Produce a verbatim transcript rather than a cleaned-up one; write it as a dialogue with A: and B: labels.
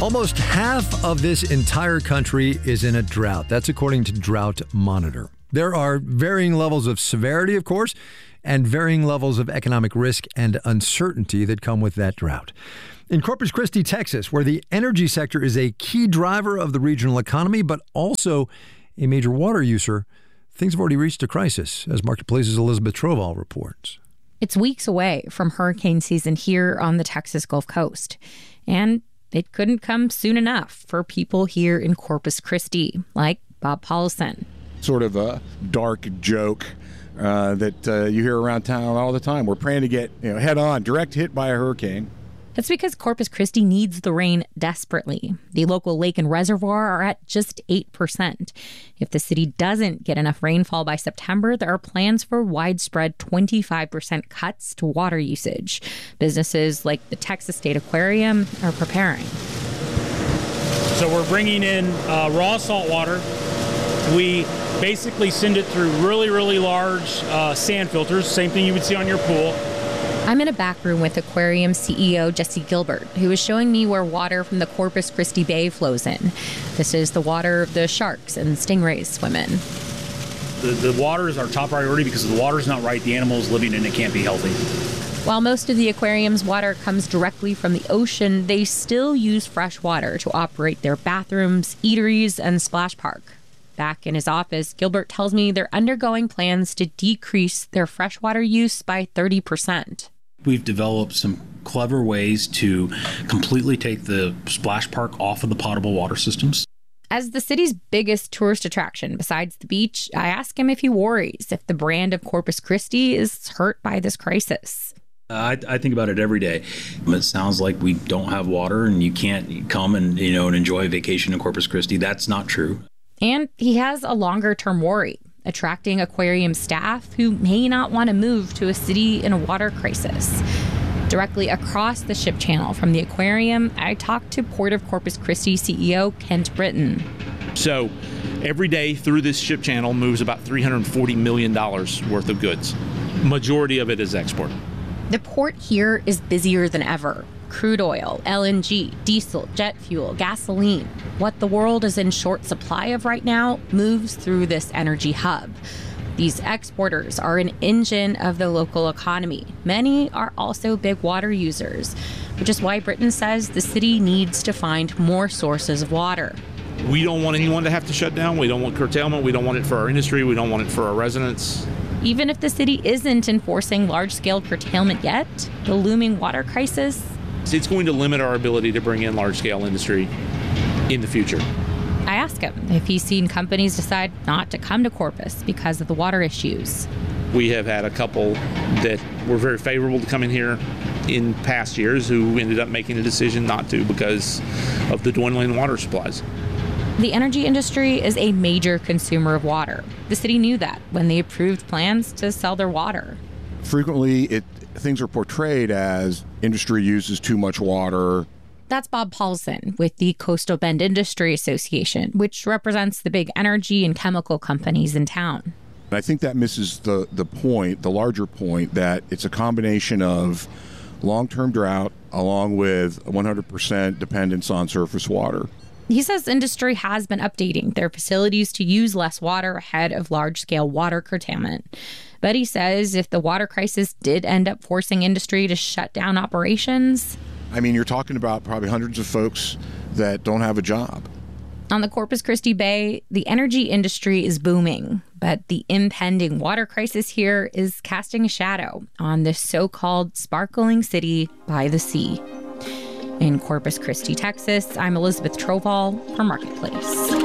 A: Almost half of this entire country is in a drought. That's according to Drought Monitor. There are varying levels of severity, of course, and varying levels of economic risk and uncertainty that come with that drought. In Corpus Christi, Texas, where the energy sector is a key driver of the regional economy, but also a major water user, things have already reached a crisis, as Marketplace's Elizabeth Troval reports.
B: It's weeks away from hurricane season here on the Texas Gulf Coast. And it couldn't come soon enough for people here in Corpus Christi, like Bob Paulson.
C: Sort of a dark joke uh, that uh, you hear around town all the time. We're praying to get you know, head-on, direct hit by a hurricane.
B: That's because Corpus Christi needs the rain desperately. The local lake and reservoir are at just eight percent. If the city doesn't get enough rainfall by September, there are plans for widespread twenty-five percent cuts to water usage. Businesses like the Texas State Aquarium are preparing.
D: So we're bringing in uh, raw salt water. We basically send it through really, really large uh, sand filters, same thing you would see on your pool.
B: I'm in a back room with aquarium C E O Jesse Gilbert, who is showing me where water from the Corpus Christi Bay flows in. This is the water the sharks and stingrays swim in.
D: The, the water is our top priority because if the water's not right, the animals living in it can't be healthy.
B: While most of the aquarium's water comes directly from the ocean, they still use fresh water to operate their bathrooms, eateries, and splash park. Back in his office, Gilbert tells me they're undergoing plans to decrease their freshwater use by thirty percent.
E: We've developed some clever ways to completely take the splash park off of the potable water systems.
B: As the city's biggest tourist attraction besides the beach, I ask him if he worries if the brand of Corpus Christi is hurt by this crisis.
E: I, I think about it every day. It sounds like we don't have water and you can't come and, you know, and enjoy a vacation in Corpus Christi. That's not true.
B: And he has a longer-term worry, attracting aquarium staff who may not want to move to a city in a water crisis. Directly across the ship channel from the aquarium, I talked to Port of Corpus Christi C E O Kent Britton.
F: So every day through this ship channel moves about three hundred forty million dollars worth of goods. Majority of it is export.
B: The port here is busier than ever. Crude oil, L N G, diesel, jet fuel, gasoline. What the world is in short supply of right now moves through this energy hub. These exporters are an engine of the local economy. Many are also big water users, which is why Britton says the city needs to find more sources of water.
F: We don't want anyone to have to shut down. We don't want curtailment. We don't want it for our industry. We don't want it for our residents.
B: Even if the city isn't enforcing large-scale curtailment yet, the looming water crisis,
F: it's going to limit our ability to bring in large-scale industry in the future.
B: I ask him if he's seen companies decide not to come to Corpus because of the water issues.
F: We have had a couple that were very favorable to come in here in past years who ended up making a decision not to because of the dwindling water supplies.
B: The energy industry is a major consumer of water. The city knew that when they approved plans to sell their water.
C: Frequently, it things are portrayed as industry uses too much water.
B: That's Bob Paulson with the Coastal Bend Industry Association, which represents the big energy and chemical companies in town.
C: I think that misses the, the point, the larger point, that it's a combination of long-term drought along with one hundred percent dependence on surface water.
B: He says industry has been updating their facilities to use less water ahead of large-scale water curtailment. But he says if the water crisis did end up forcing industry to shut down operations...
C: I mean, you're talking about probably hundreds of folks that don't have a job.
B: On the Corpus Christi Bay, the energy industry is booming, but the impending water crisis here is casting a shadow on this so-called sparkling city by the sea. In Corpus Christi, Texas, I'm Elizabeth Troval for Marketplace.